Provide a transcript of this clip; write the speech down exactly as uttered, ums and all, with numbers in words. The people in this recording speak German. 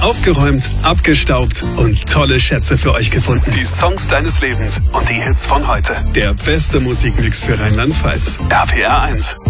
Aufgeräumt, abgestaubt und tolle Schätze für euch gefunden. Die Songs deines Lebens und die Hits von heute. Der beste Musikmix für Rheinland-Pfalz. R P R eins.